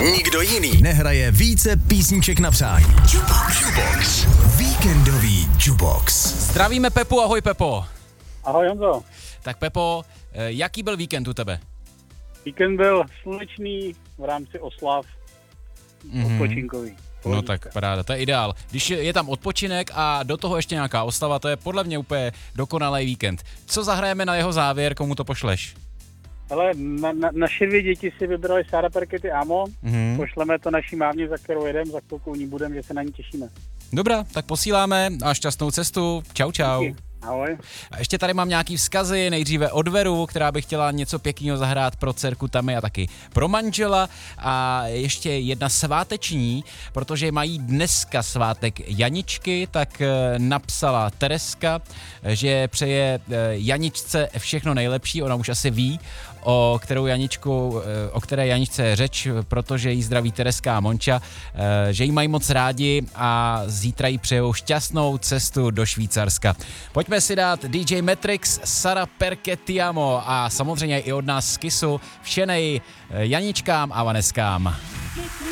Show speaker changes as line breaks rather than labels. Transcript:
Nikdo jiný nehraje více písniček na přání. Jukebox. Víkendový Jukebox.
Zdravíme Pepu, ahoj Pepo.
Ahoj Honzo.
Tak Pepo, jaký byl víkend u tebe?
Víkend byl slunečný v rámci oslav odpočinkový.
No tak paráda, to je ideál. Když je tam odpočinek a do toho ještě nějaká oslava, to je podle mě úplně dokonalý víkend. Co zahrajeme na jeho závěr, komu to pošleš?
Ale naše 2 děti si vybrali Sara Perkety Amo. Pošleme to naší mámě, za kterou jedem, za chvilku u ní budeme, že se na ní těšíme.
Dobrá, tak posíláme a šťastnou cestu. Čau, čau.
Díky. Ahoj.
A ještě tady mám nějaký vzkazy, nejdříve od Veru, která by chtěla něco pěkného zahrát pro dcerku Tami a taky pro manžela. A ještě jedna sváteční, protože mají dneska svátek Janičky, tak napsala Tereska, že přeje Janičce všechno nejlepší, ona už asi ví, o které Janičce je řeč, protože jí zdraví Tereska a Monča, že jí mají moc rádi a zítra jí přejou šťastnou cestu do Švýcarska. Pojďme si dát DJ Matrix, Sara Perkety Amo a samozřejmě i od nás z Kissu všenej Janičkám a Vaneskám.